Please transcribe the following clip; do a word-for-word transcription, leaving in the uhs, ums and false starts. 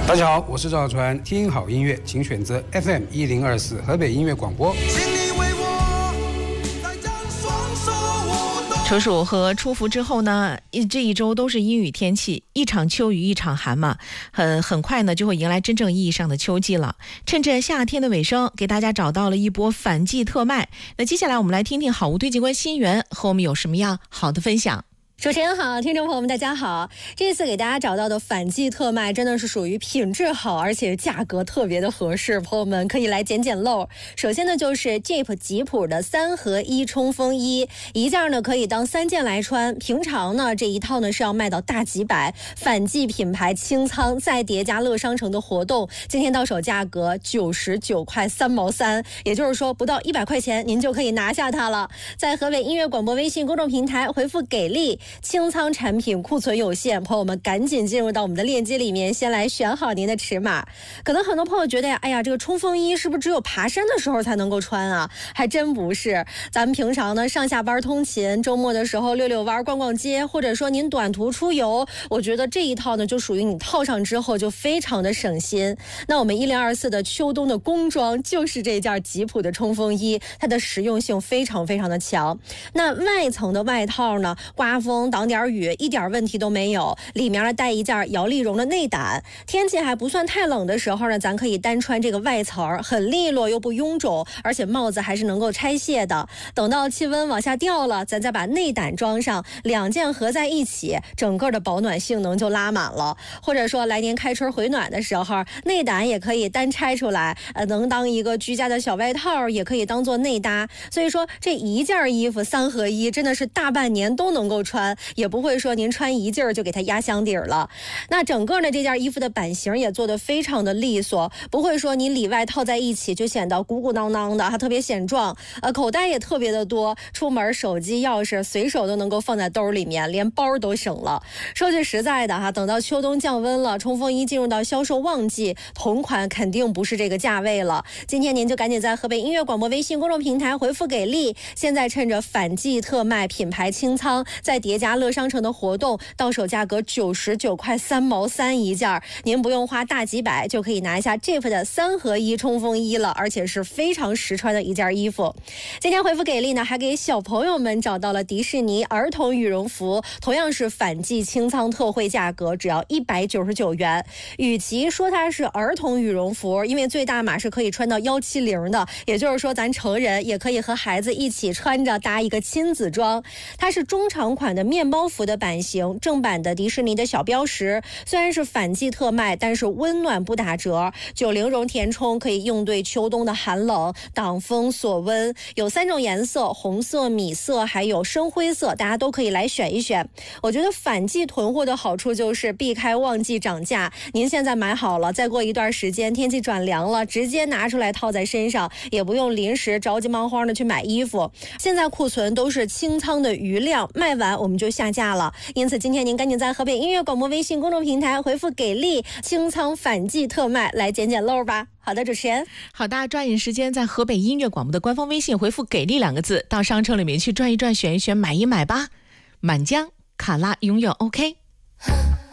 大家好，我是赵小川，听好音乐请选择 F M 一零二四河北音乐广播。 处暑和初伏之后呢，这一周都是阴雨天气，一场秋雨一场寒嘛，很很快呢就会迎来真正意义上的秋季了。趁着夏天的尾声，给大家找到了一波反季特卖。那接下来我们来听听好物推荐官心源和我们有什么样好的分享。 主持人好，听众朋友们大家好。这次给大家找到的反季特卖真的是属于品质好，而且价格特别的合适，朋友们可以来捡捡漏。首先呢就是 Jeep 吉普的三合一冲锋衣，一件呢可以当三件来穿，平常呢这一套呢是要卖到大几百，反季品牌清仓再叠加乐商城的活动，今天到手价格九十九块三毛三，也就是说不到一百块钱您就可以拿下它了。在河北音乐广播微信公众平台回复给力，清仓产品库存有限，朋友们赶紧进入到我们的链接里面，先来选好您的尺码。可能很多朋友觉得呀，哎呀，这个冲锋衣是不是只有爬山的时候才能够穿啊？还真不是，咱们平常呢上下班通勤，周末的时候溜溜弯、逛逛街，或者说您短途出游，我觉得这一套呢就属于你套上之后就非常的省心。那我们一零二四的秋冬的工装就是这件吉普的冲锋衣，它的实用性非常非常的强。那外层的外套呢，刮风挡点雨一点问题都没有，里面呢带一件摇粒绒的内胆，天气还不算太冷的时候呢，咱可以单穿这个外层，很利落又不臃肿，而且帽子还是能够拆卸的。等到气温往下掉了，咱再把内胆装上，两件合在一起，整个的保暖性能就拉满了。或者说来年开春回暖的时候，内胆也可以单拆出来，呃，能当一个居家的小外套，也可以当做内搭。所以说这一件衣服三合一真的是大半年都能够穿，也不会说您穿一件就给它压箱底了。那整个呢这件衣服的版型也做得非常的利索，不会说你里外套在一起就显得鼓鼓囊囊的，它特别显壮。呃，口袋也特别的多，出门手机钥匙随手都能够放在兜里面，连包都省了。说句实在的哈，等到秋冬降温了，冲锋衣进入到销售旺季，同款肯定不是这个价位了。今天您就赶紧在河北音乐广播微信公众平台回复给力，现在趁着反季特卖品牌清仓，再叠加乐商城的活动，到手价格九十九块三毛三一件，您不用花大几百就可以拿下 Jeep 的三合一冲锋衣了，而且是非常实穿的一件衣服。今天回复给力呢，还给小朋友们找到了迪士尼儿童羽绒服，同样是反季清仓特惠价格，只要一百九十九元。与其说它是儿童羽绒服，因为最大码是可以穿到一七零的，也就是说咱成人也可以和孩子一起穿着搭一个亲子装。它是中长款的面包服的版型，正版的迪士尼的小标识，虽然是反季特卖，但是温暖不打折。九零绒填充可以应对秋冬的寒冷，挡风锁温。有三种颜色，红色、米色还有深灰色，大家都可以来选一选。我觉得反季囤货的好处就是避开旺季涨价，您现在买好了，再过一段时间天气转凉了，直接拿出来套在身上，也不用临时着急忙慌的去买衣服。现在库存都是清仓的余量，卖完我们就下架了。因此今天您赶紧在河北音乐广播微信公众平台回复给力清仓反季特卖来捡捡漏吧。好的，主持人。 好的，抓紧时间在河北音乐广播的官方微信回复给力两个字，到商城里面去转一转，选一选，买一买吧。满江卡拉永远 OK。